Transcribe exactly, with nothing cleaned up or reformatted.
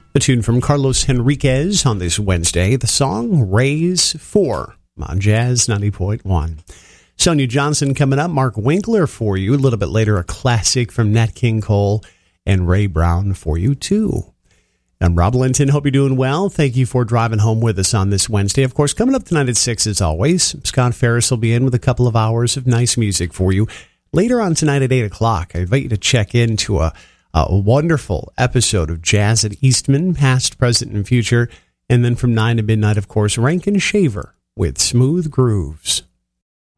A tune from Carlos Henriquez on this Wednesday. The song Raise four on Jazz ninety point one. Sonia Johnson coming up. Mark Winkler for you. A little bit later, a classic from Nat King Cole and Ray Brown for you, too. I'm Rob Linton. Hope you're doing well. Thank you for driving home with us on this Wednesday. Of course, coming up tonight at six, as always, Scott Ferris will be in with a couple of hours of nice music for you. Later on tonight at eight o'clock, I invite you to check into a A wonderful episode of Jazz at Eastman, past, present, and future. And then from nine to midnight, of course, Rankin Shaver with Smooth Grooves.